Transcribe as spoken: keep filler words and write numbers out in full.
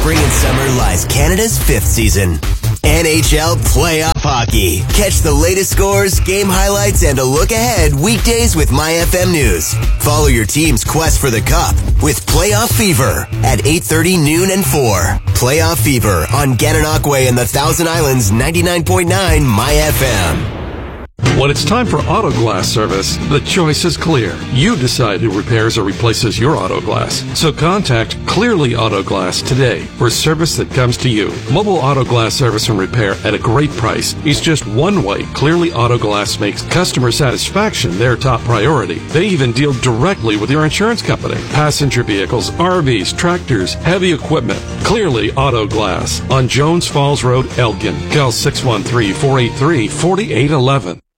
spring and summer lies Canada's fifth season. N H L Playoff Hockey. Catch the latest scores, game highlights, and a look ahead weekdays with My F M News. Follow your team's quest for the Cup with Playoff Fever at eight thirty, noon, and four. Playoff Fever on Gananoque and the Thousand Islands ninety-nine point nine My F M. When it's time for auto glass service, the choice is clear. You decide who repairs or replaces your auto glass. So contact Clearly Auto Glass today for service that comes to you. Mobile auto glass service and repair at a great price is just one way Clearly Auto Glass makes customer satisfaction their top priority. They even deal directly with your insurance company. Passenger vehicles, R Vs, tractors, heavy equipment. Clearly Auto Glass on Jones Falls Road, Elgin. Call six one three, four eight three, four eight one one.